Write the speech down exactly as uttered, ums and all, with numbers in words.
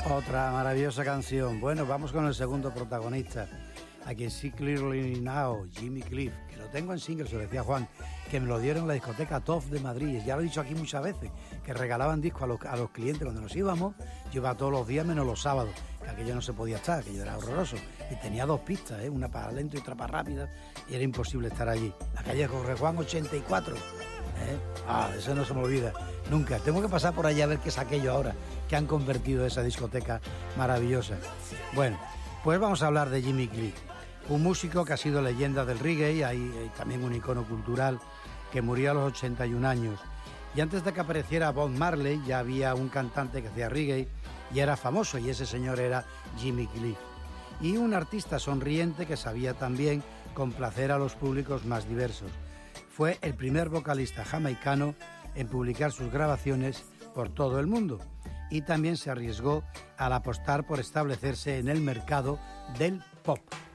Otra maravillosa canción. Bueno, vamos con el segundo protagonista. I Can See Clearly Now, Jimmy Cliff, que lo tengo en single, se lo decía Juan, que me lo dieron en la discoteca Top de Madrid. Ya lo he dicho aquí muchas veces, que regalaban discos a los, a los clientes cuando nos íbamos. Yo iba todos los días menos los sábados, que aquello no se podía estar, aquello era horroroso. Y tenía dos pistas, ¿eh? Una para lento y otra para rápida, y era imposible estar allí. La calle Jorge Juan ochenta y cuatro. ¿Eh? Ah, eso no se me olvida nunca. Tengo que pasar por allá a ver qué es aquello ahora que han convertido esa discoteca maravillosa. Bueno, pues vamos a hablar de Jimmy Cliff, un músico que ha sido leyenda del reggae, hay también un icono cultural, que murió a los ochenta y un años. Y antes de que apareciera Bob Marley ya había un cantante que hacía reggae y era famoso, y ese señor era Jimmy Cliff. Y un artista sonriente que sabía también complacer a los públicos más diversos. Fue el primer vocalista jamaicano en publicar sus grabaciones por todo el mundo, y también se arriesgó al apostar por establecerse en el mercado del pop.